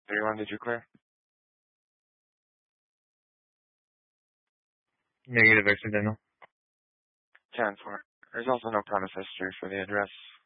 31, did you clear? Negative, accidental. 10-4. There's also no premise history for the address.